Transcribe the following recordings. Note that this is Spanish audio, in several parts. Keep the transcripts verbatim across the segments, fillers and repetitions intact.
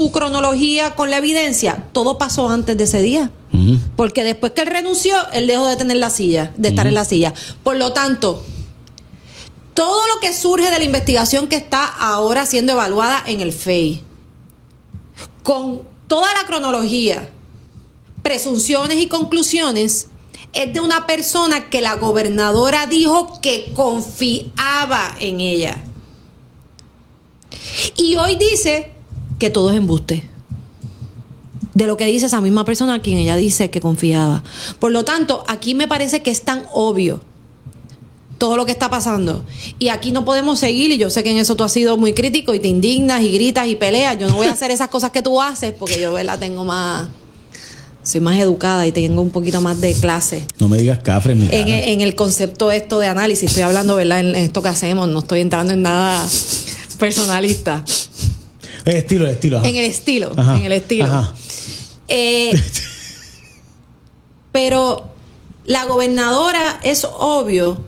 su cronología con la evidencia, todo pasó antes de ese día. Uh-huh. Porque después que él renunció, él dejó de tener la silla, de estar uh-huh. en la silla. Por lo tanto, todo lo que surge de la investigación que está ahora siendo evaluada en el F E I, con toda la cronología, presunciones y conclusiones, es de una persona que la gobernadora dijo que confiaba en ella. Y hoy dice que todo es embuste. De lo que dice esa misma persona a quien ella dice que confiaba. Por lo tanto, aquí me parece que es tan obvio todo lo que está pasando. Y aquí no podemos seguir, y yo sé que en eso tú has sido muy crítico y te indignas y gritas y peleas. Yo no voy a hacer esas cosas que tú haces porque yo, ¿verdad? Tengo más... Soy más educada y tengo un poquito más de clase. No me digas cafre, mi en, en el concepto esto de análisis. Estoy hablando, ¿verdad? En, en esto que hacemos. No estoy entrando en nada personalista. El estilo, el estilo. Ajá. En el estilo. Ajá. En el estilo. Ajá. Eh, pero la gobernadora es obvio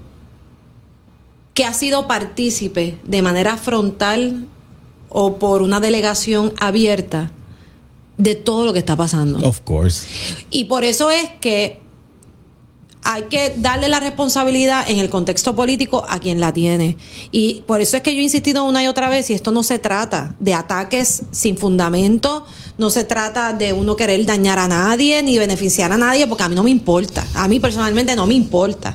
que ha sido partícipe de manera frontal o por una delegación abierta de todo lo que está pasando. Of course. Y por eso es que hay que darle la responsabilidad en el contexto político a quien la tiene. Y por eso es que yo he insistido una y otra vez, y esto no se trata de ataques sin fundamento, no se trata de uno querer dañar a nadie ni beneficiar a nadie, porque a mí no me importa. A mí personalmente no me importa.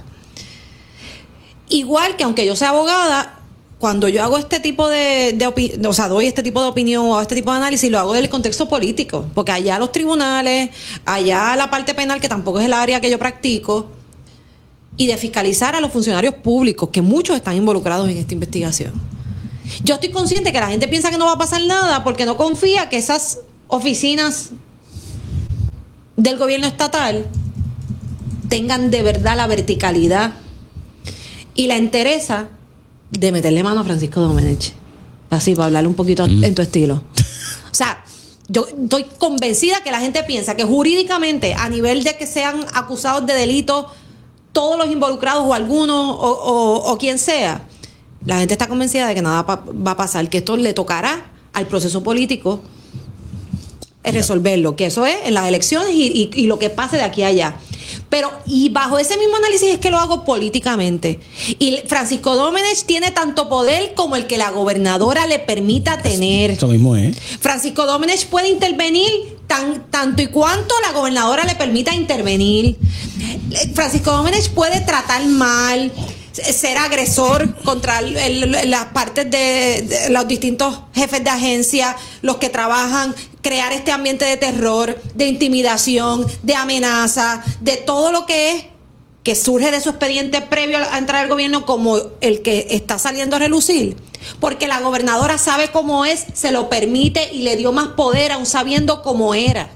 Igual que aunque yo sea abogada, cuando yo hago este tipo de, de opi- o sea, doy este tipo de opinión o este tipo de análisis, lo hago del contexto político, porque allá los tribunales, allá la parte penal, que tampoco es el área que yo practico, y de fiscalizar a los funcionarios públicos, que muchos están involucrados en esta investigación. Yo estoy consciente que la gente piensa que no va a pasar nada porque no confía que esas oficinas del gobierno estatal tengan de verdad la verticalidad y la entereza de meterle mano a Francisco Domenech. Así, para hablarle un poquito mm. en tu estilo. O sea, yo estoy convencida que la gente piensa que jurídicamente, a nivel de que sean acusados de delito todos los involucrados o algunos o, o, o quien sea, la gente está convencida de que nada pa- va a pasar, que esto le tocará al proceso político resolverlo, que eso es en las elecciones y, y, y lo que pase de aquí a allá. Pero, y bajo ese mismo análisis es que lo hago políticamente. Y Francisco Domenech tiene tanto poder como el que la gobernadora le permita tener. Eso mismo es. Francisco Domenech puede intervenir tan, tanto y cuanto la gobernadora le permita intervenir. Francisco Domenech puede tratar mal, ser agresor contra el, el, las partes de, de los distintos jefes de agencia, los que trabajan, crear este ambiente de terror, de intimidación, de amenaza, de todo lo que es, que surge de su expediente previo a entrar al gobierno, como el que está saliendo a relucir. Porque la gobernadora sabe cómo es, se lo permite y le dio más poder aún sabiendo cómo era.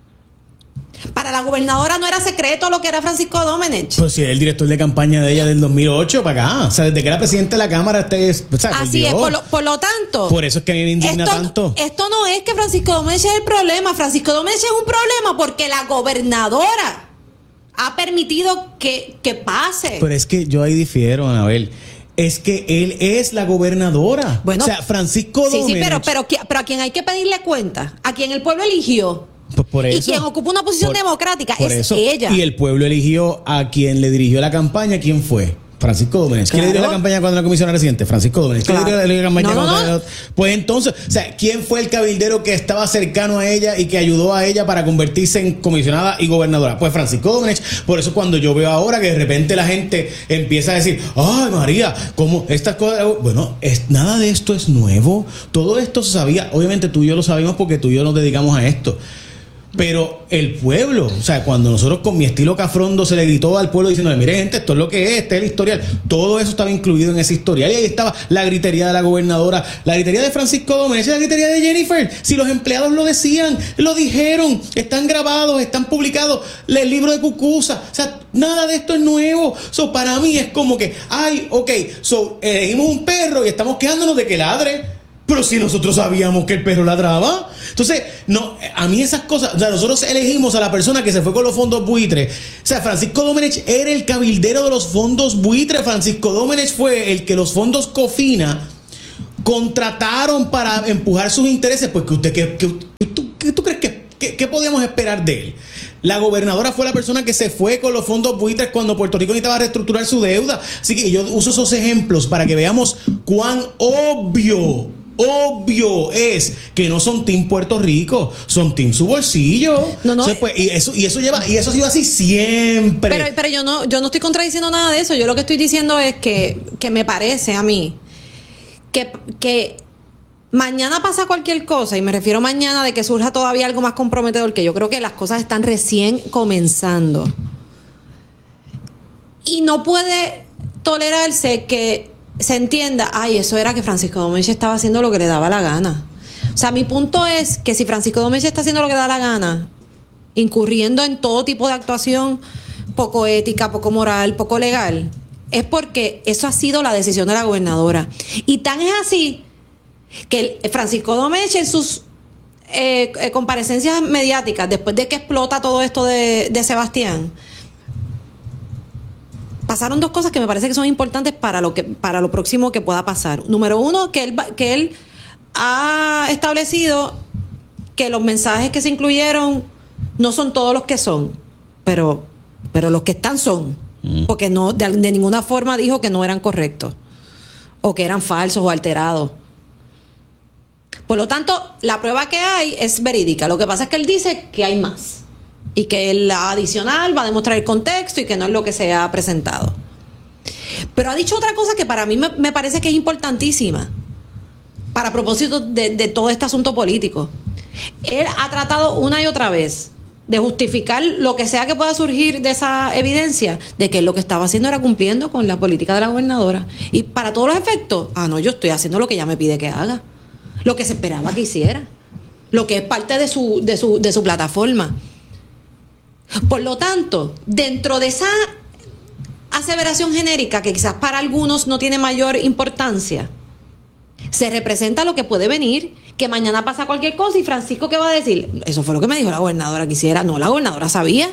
Para la gobernadora no era secreto lo que era Francisco Domenech. Pues sí, el director de campaña de ella del dos mil ocho para acá. O sea, desde que era presidente de la Cámara, este es, o sea, así es, por lo, por lo tanto. Por eso es que a mí me indigna esto, tanto. Esto no es que Francisco Domenech es el problema. Francisco Domenech es un problema porque la gobernadora ha permitido que, que pase. Pero es que yo ahí difiero, Anabel. Es que él es la gobernadora. Bueno, o sea, Francisco Domenech. Sí, sí, pero, pero, pero a quien hay que pedirle cuenta, a quien el pueblo eligió. Pues por eso, y quien ocupa una posición por, democrática por es eso. ella. Y el pueblo eligió a quien le dirigió la campaña. ¿Quién fue? Francisco Domenech. ¿Quién Claro. le dirigió la campaña cuando la comisionada residente? Francisco Domenech. ¿Quién Claro. le dirigió la campaña no, no, cuando... no. Pues entonces, o sea, ¿quién fue el cabildero que estaba cercano a ella y que ayudó a ella para convertirse en comisionada y gobernadora? Pues Francisco Domenech. Por eso cuando yo veo ahora que de repente la gente empieza a decir, ay María, ¿cómo estas cosas? Bueno, es, nada de esto es nuevo. Todo esto se sabía. Obviamente tú y yo lo sabemos porque tú y yo nos dedicamos a esto. Pero el pueblo, o sea, cuando nosotros con mi estilo cafrondo se le gritó al pueblo diciendo, mire gente, esto es lo que es, este es el historial, todo eso estaba incluido en ese historial. Y ahí estaba la gritería de la gobernadora, la gritería de Francisco Domenech, la gritería de Jennifer. Si los empleados lo decían, lo dijeron, están grabados, están publicados, el libro de Cucuza. O sea, nada de esto es nuevo. So, para mí es como que, ay, ok, so, elegimos un perro y estamos quejándonos de que ladre. Pero si nosotros sabíamos que el perro ladraba. Entonces, no, a mí esas cosas, o sea, nosotros elegimos a la persona que se fue con los fondos buitres. O sea, Francisco Domenech era el cabildero de los fondos buitres. Francisco Domenech fue el que los fondos Cofina contrataron para empujar sus intereses. Pues que usted, que, que usted qué podíamos esperar de él? La gobernadora fue la persona que se fue con los fondos buitres cuando Puerto Rico necesitaba reestructurar su deuda. Así que yo uso esos ejemplos para que veamos cuán obvio, obvio es que no son team Puerto Rico, son team su bolsillo. No, no. O sea, pues, y eso, y eso lleva, y eso ha sido así siempre. Pero, pero yo no, yo no estoy contradiciendo nada de eso. Yo lo que estoy diciendo es que, que me parece a mí que, que mañana pasa cualquier cosa, y me refiero mañana de que surja todavía algo más comprometedor, que yo creo que las cosas están recién comenzando. Y no puede tolerarse que se entienda, ay, eso era que Francisco Domínguez estaba haciendo lo que le daba la gana. O sea, mi punto es que si Francisco Domínguez está haciendo lo que le da la gana, incurriendo en todo tipo de actuación poco ética, poco moral, poco legal, es porque eso ha sido la decisión de la gobernadora. Y tan es así que el Francisco Domínguez en sus eh, eh, comparecencias mediáticas, después de que explota todo esto de, de Sebastián, pasaron dos cosas que me parece que son importantes para lo que para lo próximo que pueda pasar. Número uno, que él, que él ha establecido que los mensajes que se incluyeron no son todos los que son, pero, pero los que están son, mm. porque no de, de ninguna forma dijo que no eran correctos o que eran falsos o alterados. Por lo tanto, la prueba que hay es verídica. Lo que pasa es que él dice que hay más y que la adicional va a demostrar el contexto y que no es lo que se ha presentado. Pero ha dicho otra cosa que para mí me, me parece que es importantísima para propósito de, de todo este asunto político. Él ha tratado una y otra vez de justificar lo que sea que pueda surgir de esa evidencia de que lo que estaba haciendo era cumpliendo con la política de la gobernadora. Y para todos los efectos, ah, no, yo estoy haciendo lo que ella me pide que haga, lo que se esperaba que hiciera, lo que es parte de su, de su, de su plataforma. Por lo tanto, dentro de esa aseveración genérica, que quizás para algunos no tiene mayor importancia, se representa lo que puede venir, que mañana pasa cualquier cosa y Francisco, ¿qué va a decir? Eso fue lo que me dijo la gobernadora que hiciera. No, la gobernadora sabía.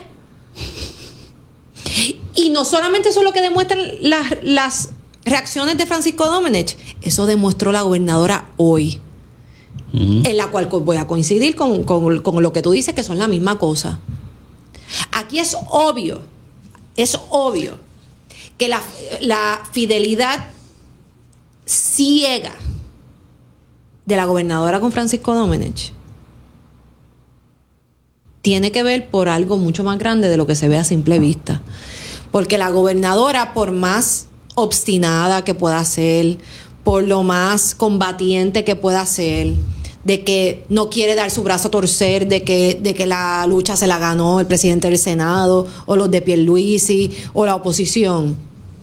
Y no solamente eso es lo que demuestran las, las reacciones de Francisco Domínguez, eso demostró la gobernadora hoy, uh-huh. en la cual voy a coincidir con, con, con lo que tú dices, que son la misma cosa. Aquí es obvio, es obvio que la, la fidelidad ciega de la gobernadora con Francisco Domínguez tiene que ver por algo mucho más grande de lo que se ve a simple vista. Porque la gobernadora, por más obstinada que pueda ser, por lo más combatiente que pueda ser, de que no quiere dar su brazo a torcer, de que, de que la lucha se la ganó el presidente del Senado, o los de Pierluisi, o la oposición,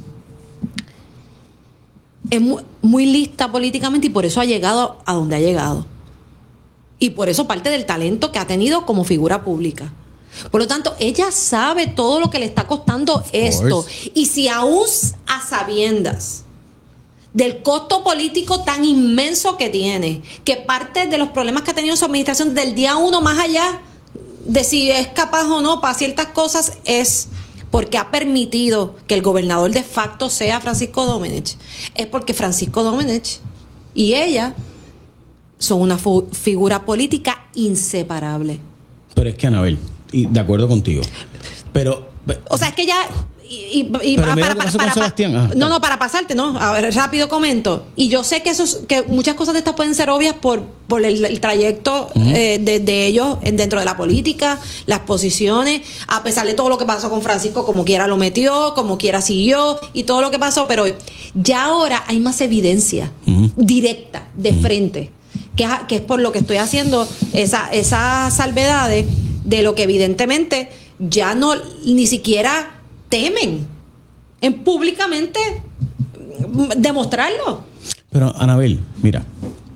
es muy, muy lista políticamente y por eso ha llegado a donde ha llegado. Y por eso parte del talento que ha tenido como figura pública. Por lo tanto, ella sabe todo lo que le está costando esto. Y si aún a sabiendas del costo político tan inmenso que tiene, que parte de los problemas que ha tenido su administración del día uno, más allá de si es capaz o no para ciertas cosas, es porque ha permitido que el gobernador de facto sea Francisco Domínguez, es porque Francisco Domínguez y ella son una fu- figura política inseparable. Pero es que, Anabel, y de acuerdo contigo, pero... O sea, es que ya... Y, y, y para, para, para, para, para, ah, no, no, para pasarte, no, a ver, rápido comento. Y yo sé que esos, que muchas cosas de estas pueden ser obvias por, por el, el trayecto uh-huh. eh, de, de ellos dentro de la política, las posiciones, a pesar de todo lo que pasó con Francisco, como quiera lo metió, como quiera siguió, y todo lo que pasó, pero ya ahora hay más evidencia uh-huh. directa, de uh-huh. frente, que, que es por lo que estoy haciendo esa, esas salvedades de lo que evidentemente ya no, ni siquiera temen en públicamente demostrarlo. Pero, Anabel, mira,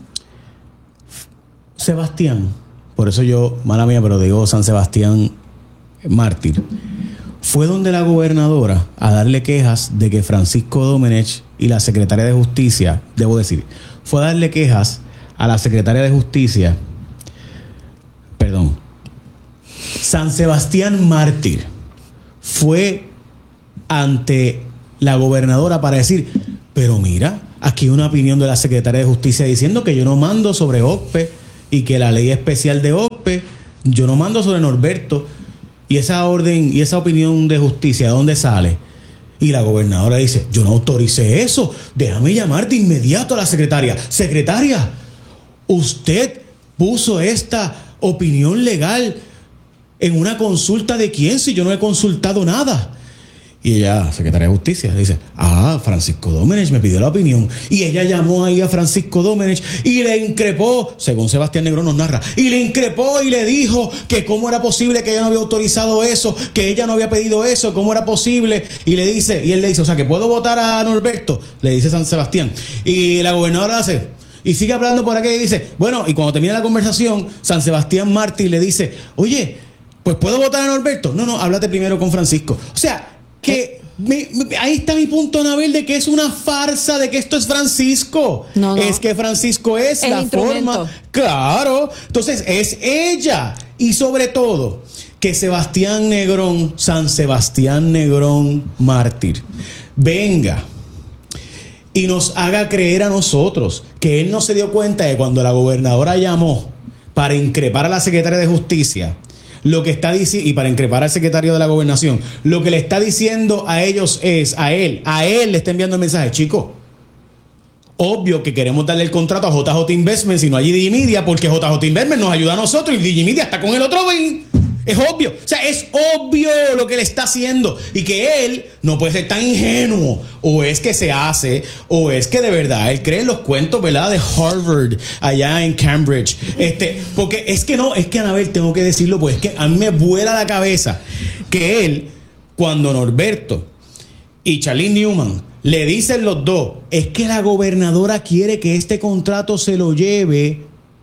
Sebastián, por eso yo, mala mía, pero digo San Sebastián mártir, fue donde la gobernadora a darle quejas de que Francisco Domínguez y la secretaria de Justicia, debo decir, fue a darle quejas a la secretaria de Justicia, perdón, San Sebastián mártir fue ante la gobernadora para decir, pero mira, aquí hay una opinión de la secretaria de Justicia diciendo que yo no mando sobre O C P E y que la ley especial de O C P E yo no mando sobre Norberto. Y esa orden y esa opinión de justicia, ¿de dónde sale? Y la gobernadora dice, yo no autoricé eso, déjame llamar de inmediato a la secretaria. Secretaria, usted puso esta opinión legal en una consulta ¿de quién? Si yo no he consultado nada. Y ella, secretaria de justicia, dice, ah, Francisco Domenech me pidió la opinión. Y ella llamó ahí a Francisco Domenech y le increpó, según Sebastián Negrón nos narra, y le increpó y le dijo que cómo era posible que ella no había autorizado eso, que ella no había pedido eso, cómo era posible. Y le dice, y él le dice, o sea, que puedo votar a Norberto, le dice San Sebastián. Y la gobernadora hace, y sigue hablando por aquí y dice, bueno, y cuando termina la conversación, San Sebastián Mártir le dice, oye, pues puedo votar a Norberto. No, no, háblate primero con Francisco. O sea, que me, me, ahí está mi punto, Anabel, de que es una farsa, de que esto es Francisco. No, no. Es que Francisco es el la forma. Claro. Entonces es ella. Y sobre todo, que Sebastián Negrón, San Sebastián Negrón Mártir, venga y nos haga creer a nosotros que él no se dio cuenta de cuando la gobernadora llamó para increpar a la secretaria de Justicia, lo que está diciendo, y para increpar al secretario de la Gobernación, lo que le está diciendo a ellos es, a él, a él le está enviando el mensaje, chico, obvio que queremos darle el contrato a J J Investments y no a Digimedia, porque J J Investments nos ayuda a nosotros y Digimedia está con el otro bien. Es obvio, o sea, es obvio lo que le está haciendo y que él no puede ser tan ingenuo, o es que se hace, o es que de verdad él cree en los cuentos, ¿verdad? De Harvard, allá en Cambridge, este, porque es que no, es que Anabel, tengo que decirlo, pues es que a mí me vuela la cabeza que él, cuando Norberto y Charlene Newman le dicen los dos, es que la gobernadora quiere que este contrato se lo lleve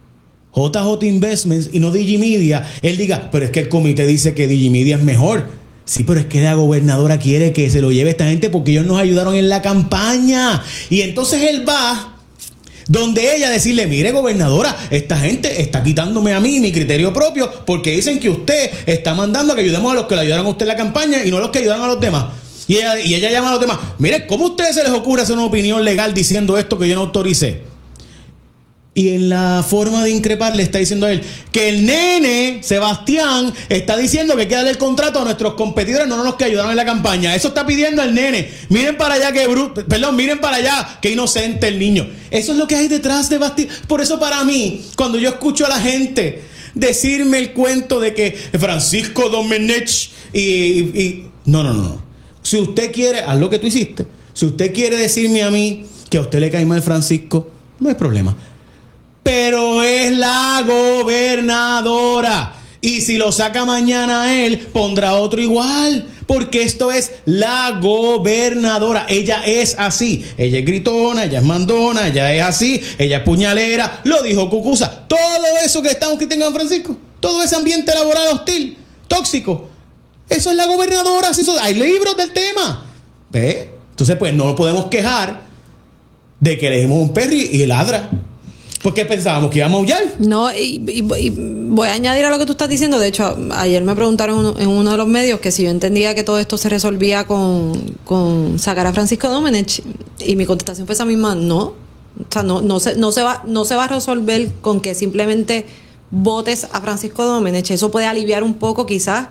J J Investments y no Digimedia, él diga, pero es que el comité dice que Digimedia es mejor. Sí, pero es que la gobernadora quiere que se lo lleve esta gente porque ellos nos ayudaron en la campaña. Y entonces él va donde ella decirle, mire gobernadora, esta gente está quitándome a mí mi criterio propio porque dicen que usted está mandando a que ayudemos a los que le ayudaron a usted en la campaña y no a los que ayudaron a los demás. Y ella, y ella llama a los demás, mire, ¿cómo a ustedes se les ocurre hacer una opinión legal diciendo esto que yo no autoricé? Y en la forma de increpar le está diciendo a él que el nene, Sebastián, está diciendo que hay que darle el contrato a nuestros competidores, no a los que ayudaron en la campaña. Eso está pidiendo el nene. Miren para allá que bruto, perdón, miren para allá que inocente el niño. Eso es lo que hay detrás de Basti. Por eso para mí, cuando yo escucho a la gente decirme el cuento de que Francisco Domenech y, y, y no, no, no, no. Si usted quiere, haz lo que tú hiciste. Si usted quiere decirme a mí que a usted le cae mal Francisco, no hay problema. Pero es la gobernadora. Y si lo saca mañana a él, pondrá otro igual. Porque esto es la gobernadora. Ella es así. Ella es gritona, ella es mandona, ella es así, ella es puñalera. Lo dijo Cucuza. Todo eso que estamos criticando a Francisco, todo ese ambiente laboral hostil, tóxico, eso es la gobernadora. Eso, hay libros del tema. ¿Ve? Entonces, pues no podemos quejar de que le dimos un perro y, y ladra. ¿Por qué pensábamos que iba a maullar? No, y, y, y voy a añadir a lo que tú estás diciendo. De hecho, ayer me preguntaron en uno de los medios que si yo entendía que todo esto se resolvía con, con sacar a Francisco Domenech, y mi contestación fue esa misma, no. O sea, no, no, se, no, se va, no se va a resolver con que simplemente votes a Francisco Domenech. Eso puede aliviar un poco quizás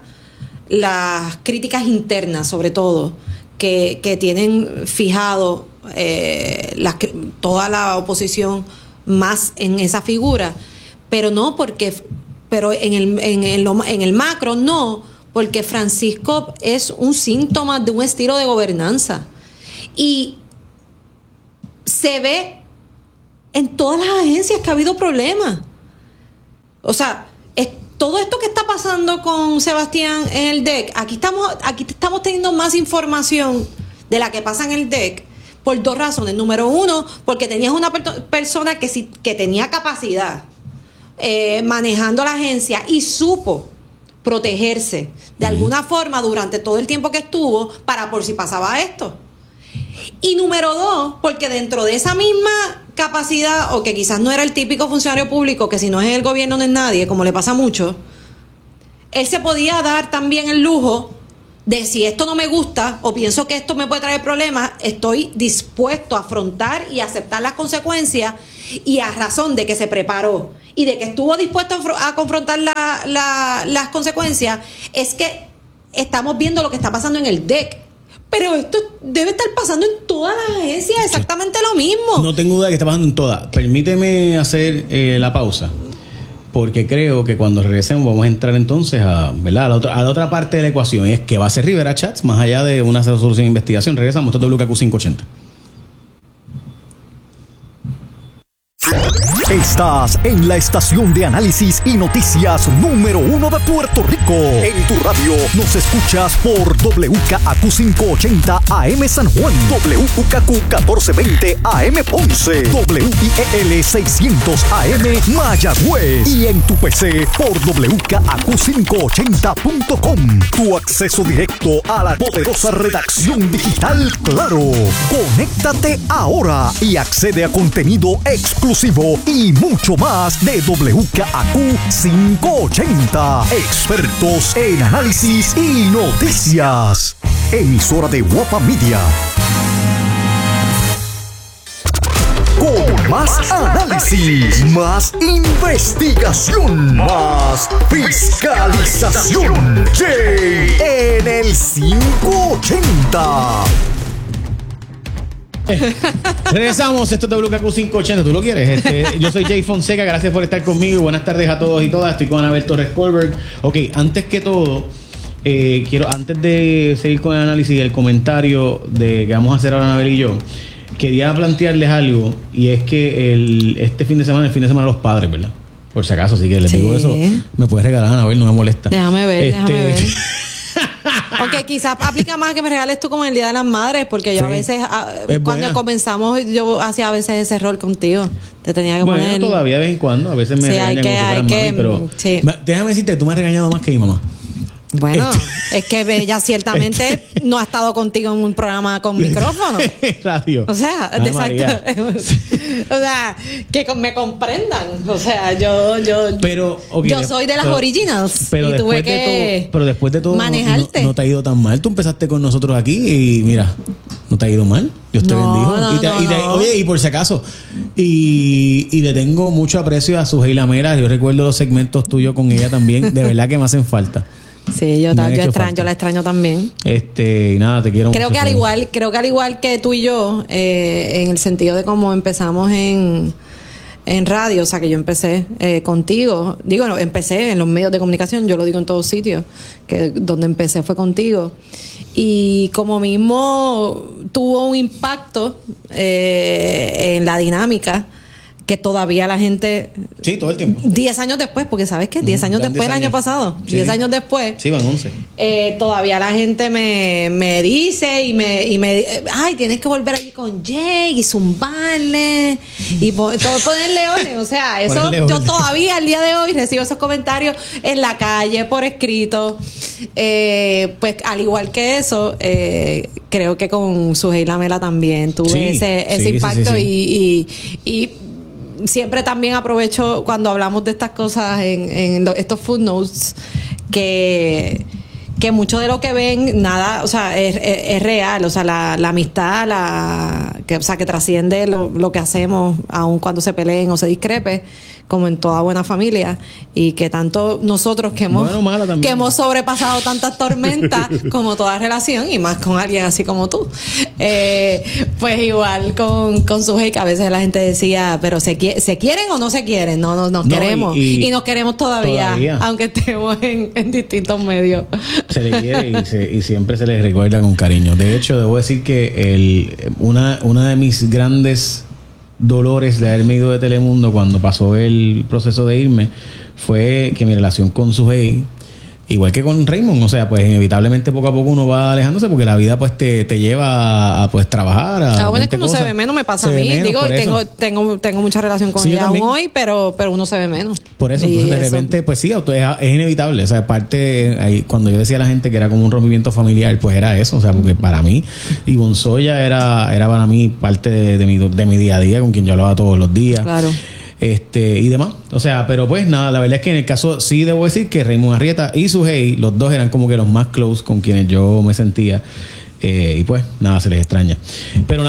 las críticas internas, sobre todo, que, que tienen fijado eh, las, toda la oposición más en esa figura, pero no porque, pero en el, en el, en el macro no, porque Francisco es un síntoma de un estilo de gobernanza y se ve en todas las agencias que ha habido problemas. O sea, es, todo esto que está pasando con Sebastián en el D E C, aquí estamos, aquí estamos teniendo más información de la que pasa en el D E C. Por dos razones. Número uno, porque tenías una per- persona que, sí, que tenía capacidad eh, manejando la agencia y supo protegerse de alguna forma durante todo el tiempo que estuvo para por si pasaba esto. Y número dos, porque dentro de esa misma capacidad, o que quizás no era el típico funcionario público, que si no es el gobierno no es nadie, como le pasa mucho, él se podía dar también el lujo de si esto no me gusta o pienso que esto me puede traer problemas, estoy dispuesto a afrontar y aceptar las consecuencias, y a razón de que se preparó y de que estuvo dispuesto a, a confrontar la, la, las consecuencias, es que estamos viendo lo que está pasando en el D E C. Pero esto debe estar pasando en todas las agencias, exactamente lo mismo. No tengo duda de que está pasando en todas. Permíteme hacer eh, la pausa, porque creo que cuando regresemos vamos a entrar entonces a, ¿verdad? a, la otra, a la otra parte de la ecuación, es que va a ser Rivera Chats, más allá de una solución de investigación. Regresamos, esto es W K Q quinientos ochenta. Estás en la estación de análisis y noticias número uno de Puerto Rico. En tu radio nos escuchas por W K Q quinientos ochenta A M San Juan, W K Q catorce veinte A M Ponce, W I E L seiscientos A M Mayagüez y en tu P C por W K Q quinientos ochenta punto com. Tu acceso directo a la poderosa redacción digital Claro. Conéctate ahora y accede a contenido exclusivo y mucho más de W K Q quinientos ochenta. Expertos en análisis y noticias. Emisora de Guapa Media. Con más análisis, más investigación, más fiscalización. Jay en el quinientos ochenta. Regresamos, esto es W K Q quinientos ochenta, ¿tú lo quieres? Este, yo soy Jay Fonseca, gracias por estar conmigo y buenas tardes a todos y todas. Estoy con Anabel Torres Colbert. Ok, antes que todo, eh, quiero, antes de seguir con el análisis y el comentario de que vamos a hacer ahora Anabel y yo, quería plantearles algo, y es que el, este fin de semana, el fin de semana de los padres, ¿verdad? Por si acaso, así que les sí. digo eso, me puedes regalar, Anabel, no me molesta. Déjame ver, este, déjame ver. Aunque quizás aplica más que me regales tú como el Día de las Madres, porque yo sí, a veces, a, cuando buena. comenzamos, yo hacía a veces ese rol contigo. Te tenía que bueno, poner... todavía de vez en cuando, a veces me sí, regañan hay que, como si hay fueran que, mami, pero... Sí. Déjame decirte, tú me has regañado más que mi mamá. Bueno, es que ella ciertamente no ha estado contigo en un programa con micrófono. Radio. O sea, Ay, exacto. O sea, que me comprendan. O sea, yo yo pero, okay, yo soy de las pero, originals pero y tuve de que todo, pero después de todo manejarte. No, no te ha ido tan mal. Tú empezaste con nosotros aquí y mira, no te ha ido mal. Dios te no, bendijo. No, y te, no, y te, no. Oye, y por si acaso, y, y le tengo mucho aprecio a Suheila Mera. Yo recuerdo los segmentos tuyos con ella también. De verdad que me hacen falta. Sí, yo, ta, yo extraño, yo la extraño también. Este, y nada, te quiero creo mucho. Que al igual, creo que al igual que tú y yo, eh, en el sentido de cómo empezamos en, en radio, o sea que yo empecé eh, contigo, digo, no, empecé en los medios de comunicación, yo lo digo en todos sitios, que donde empecé fue contigo. Y como mismo tuvo un impacto eh, en la dinámica, que todavía la gente... Sí, todo el tiempo. Diez años después, porque ¿sabes qué? Diez años después del año pasado. Sí. Diez años después. Sí, van once. Eh, todavía la gente me, me dice y me, y me... Ay, tienes que volver allí con Jay y zumbarle y po- todo ponerle orden. O sea, eso yo todavía al día de hoy recibo esos comentarios en la calle, por escrito. Eh, pues al igual que eso, eh, creo que con Suheila Mera también tuve sí, ese, ese sí, impacto sí, sí, sí. y... y, y siempre también aprovecho cuando hablamos de estas cosas en, en lo, estos footnotes que, que mucho de lo que ven, nada, o sea, es, es, es real, o sea, la, la amistad, la, que, o sea, que trasciende lo, lo que hacemos, aun cuando se peleen o se discrepe, como en toda buena familia, y que tanto nosotros que hemos, bueno, que hemos sobrepasado tantas tormentas como toda relación, y más con alguien así como tú, eh, pues igual con, con Sujei, que a veces la gente decía, pero ¿se, ¿se quieren o no se quieren? No, no nos no, queremos, y, y, y nos queremos todavía, todavía. aunque estemos en, en distintos medios. Se le quiere y, se, y siempre se les recuerda con cariño. De hecho, debo decir que el, una, una de mis grandes dolores de haberme ido de Telemundo cuando pasó el proceso de irme fue que mi relación con Sujei, igual que con Raymond, o sea, pues inevitablemente poco a poco uno va alejándose porque la vida pues te, te lleva a, a pues trabajar a ah, bueno, es que uno cosas. Se ve menos, me pasa se a mí menos, digo, tengo, tengo tengo mucha relación con sí, ella aún hoy, pero pero uno se ve menos. Por eso, entonces, de eso. repente, pues sí, es, es inevitable, o sea, aparte, ahí, cuando yo decía a la gente que era como un rompimiento familiar, pues era eso, o sea, porque para mí Ivonne Soya era, era para mí parte de, de, mi, de mi día a día, con quien yo hablaba todos los días. Claro. Este, y demás, o sea, pero pues nada, la verdad es que en el caso sí debo decir que Raymond Arrieta y Sujei, los dos eran como que los más close con quienes yo me sentía, eh, y pues nada, se les extraña, pero nada,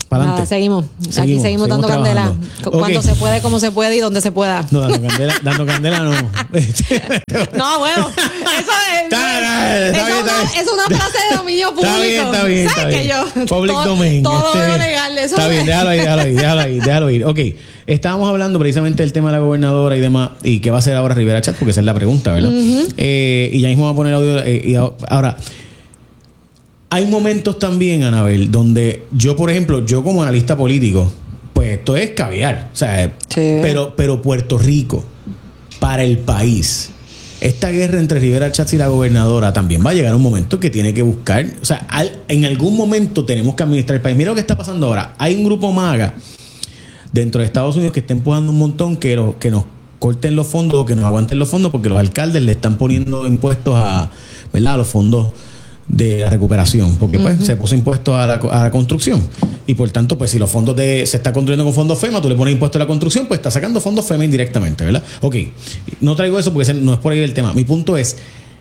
Para Nada, adelante. seguimos. Seguimos, Aquí seguimos dando candela. trabajando. Cuando Ok. se puede, como se puede y donde se pueda. No, dando candela, dando candela no. No, bueno, eso es. Está- está eso bien, es una- está bien. es una frase de dominio público. Está bien, está bien, está ¿Sabes bien. que yo? Public todo, domain. Todo este, veo legal. Eso está bien, es- déjalo ahí, déjalo ahí, déjalo ahí, déjalo ir. Ok, estábamos hablando precisamente del tema de la gobernadora y demás, y qué va a hacer ahora Rivera Chatz, porque esa es la pregunta, ¿verdad? Eh, y ya mismo va a poner audio. eh, y a- ahora, hay momentos también, Anabel, donde yo, por ejemplo, yo como analista político, pues esto es caviar. O sea, Sí. pero, pero Puerto Rico, para el país, esta guerra entre Rivera Chatz y la gobernadora también va a llegar un momento que tiene que buscar. O sea, al- en algún momento tenemos que administrar el país. Mira lo que está pasando ahora. Hay un grupo MAGA dentro de Estados Unidos que está empujando un montón que, lo, que nos corten los fondos o que nos aguanten los fondos porque los alcaldes le están poniendo impuestos a, ¿verdad?, a los fondos de la recuperación, porque pues uh-huh. se puso impuesto a la, a la construcción y por tanto pues si los fondos de se está construyendo con fondos FEMA, tú le pones impuesto a la construcción, pues está sacando fondos FEMA indirectamente, ¿verdad? Ok, no traigo eso porque no es por ahí el tema. Mi punto es,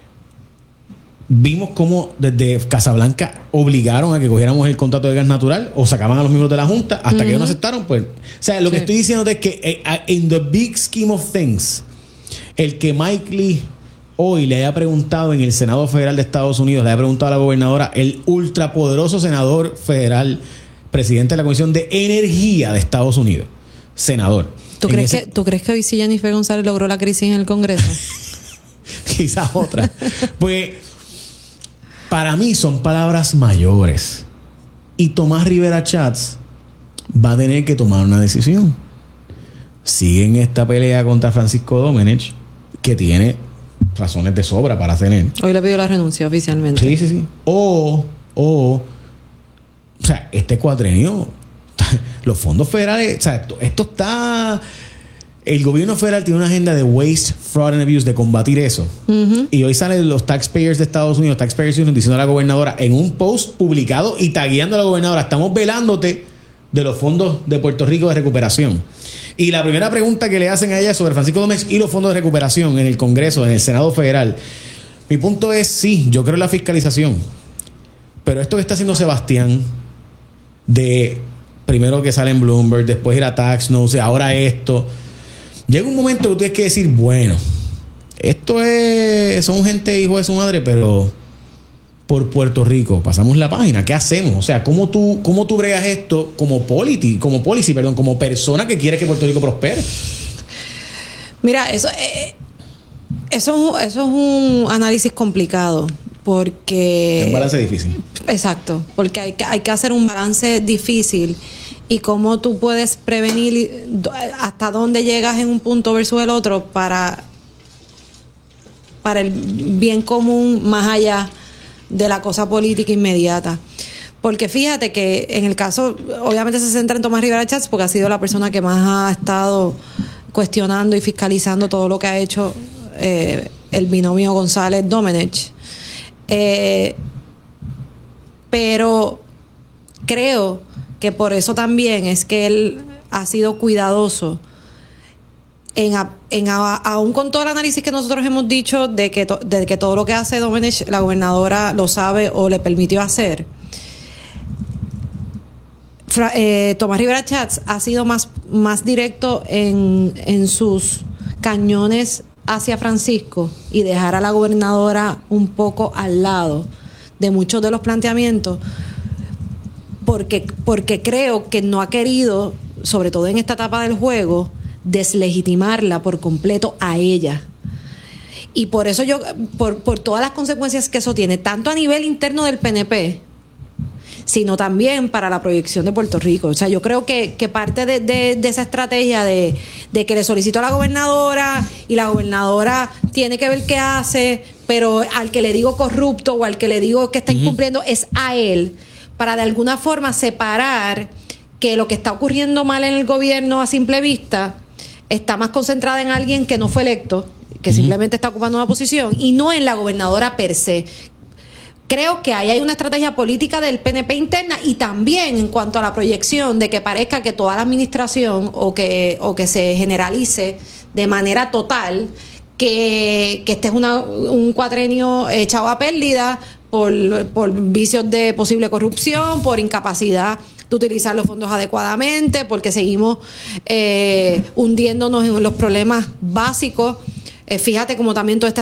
vimos cómo desde Casablanca obligaron a que cogiéramos el contrato de gas natural o sacaban a los miembros de la Junta hasta uh-huh. que ellos no aceptaron, pues, o sea, lo sí. que estoy diciendo es que eh, in the big scheme of things, el que Mike Lee hoy le haya preguntado en el Senado Federal de Estados Unidos, le haya preguntado a la gobernadora, el ultrapoderoso senador federal, presidente de la Comisión de Energía de Estados Unidos, senador. ¿Tú crees, ese... que, ¿Tú crees que hoy sí Jennifer González logró la crisis en el Congreso? Quizás otra. Pues para mí son palabras mayores. Y Tomás Rivera Chatz va a tener que tomar una decisión. Sigue en esta pelea contra Francisco Domenech, que tiene razones de sobra para tener. Hoy le pidió la renuncia oficialmente. Sí, sí, sí. O, o, o sea, este cuatrenio, los fondos federales, o sea, esto, esto está... El gobierno federal tiene una agenda de waste, fraud and abuse, de combatir eso. Uh-huh. Y hoy salen los taxpayers de Estados Unidos, taxpayers Union, diciendo a la gobernadora en un post publicado y tagueando a la gobernadora, estamos velándote de los fondos de Puerto Rico de recuperación. Y la primera pregunta que le hacen a ella es sobre Francisco Domenech y los fondos de recuperación en el Congreso, en el Senado Federal. Mi punto es, sí, yo creo en la fiscalización. Pero esto que está haciendo Sebastián, de primero que sale en Bloomberg, después ir a Tax Notes, ahora esto... Llega un momento que tú tienes que decir, bueno, esto es, son gente hijo de su madre, pero por Puerto Rico, pasamos la página, ¿qué hacemos? O sea, ¿cómo tú, cómo tú bregas esto como politi, como policy, perdón, como persona que quiere que Puerto Rico prospere? Mira, eso, eh, eso, eso es un análisis complicado, porque... Es un balance difícil. Exacto, porque hay que, hay que hacer un balance difícil. Y cómo tú puedes prevenir hasta dónde llegas en un punto versus el otro para, para el bien común más allá de la cosa política inmediata. Porque fíjate que en el caso, obviamente se centra en Tomás Rivera Chatz porque ha sido la persona que más ha estado cuestionando y fiscalizando todo lo que ha hecho eh, el binomio González-Domenech. Eh, pero creo que por eso también es que él ha sido cuidadoso en, a, en a, aún con todo el análisis que nosotros hemos dicho de que, to, de que todo lo que hace Domenech, la gobernadora lo sabe o le permitió hacer. Fra, eh, Tomás Rivera Chatz ha sido más, más directo en, en sus cañones hacia Francisco y dejar a la gobernadora un poco al lado de muchos de los planteamientos, porque, porque creo que no ha querido, sobre todo en esta etapa del juego, deslegitimarla por completo a ella. Y por eso yo, por, por todas las consecuencias que eso tiene, tanto a nivel interno del P N P, sino también para la proyección de Puerto Rico. O sea, yo creo que, que parte de, de, de esa estrategia de, de que le solicitó a la gobernadora y la gobernadora tiene que ver qué hace, pero al que le digo corrupto o al que le digo que está incumpliendo uh-huh. es a él, para de alguna forma separar que lo que está ocurriendo mal en el gobierno a simple vista está más concentrada en alguien que no fue electo, que uh-huh. simplemente está ocupando una posición, y no en la gobernadora per se. Creo que ahí hay una estrategia política del P N P interna y también en cuanto a la proyección de que parezca que toda la administración o que, o que se generalice de manera total que, que este es una, un cuatrenio echado a pérdida por, por vicios de posible corrupción, por incapacidad de utilizar los fondos adecuadamente, porque seguimos eh, hundiéndonos en los problemas básicos. Eh, fíjate como también todo este